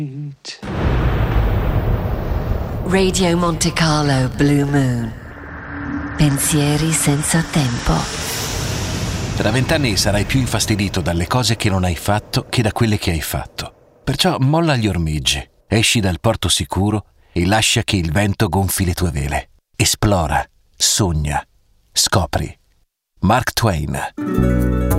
Radio Monte Carlo Blue Moon. Pensieri senza tempo. Tra 20 anni sarai più infastidito dalle cose che non hai fatto che da quelle che hai fatto. Perciò molla gli ormeggi, esci dal porto sicuro e lascia che il vento gonfi le tue vele. Esplora, sogna, scopri. Mark Twain.